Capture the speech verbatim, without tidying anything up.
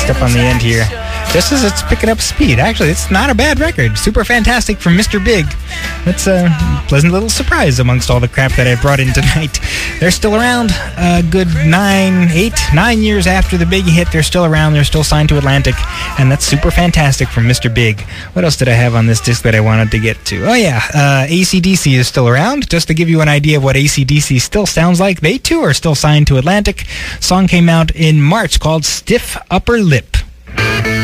twist up on the end here. Just as it's picking up speed. Actually, it's not a bad record. Super Fantastic from Mister Big. That's a pleasant little surprise amongst all the crap that I brought in tonight. They're still around a good nine, eight, nine years after the big hit. They're still around. They're still signed to Atlantic. And that's Super Fantastic from Mister Big. What else did I have on this disc that I wanted to get to? Oh, yeah. Uh, A C D C is still around. Just to give you an idea of what A C D C still sounds like, they too are still signed to Atlantic. Song came out in March called Stiff Upper Lip.